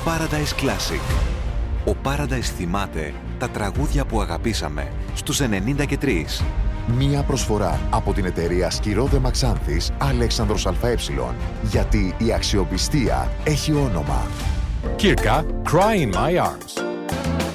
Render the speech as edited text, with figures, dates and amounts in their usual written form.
Paradise Classic. Ο Paradise θυμάται τα τραγούδια που αγαπήσαμε στους 93. Μία προσφορά από την εταιρεία Σκυρόδε Μαξάνθης Αλέξανδρος ΑΕ. Γιατί η αξιοπιστία έχει όνομα. Kirka, Cry in My Arms.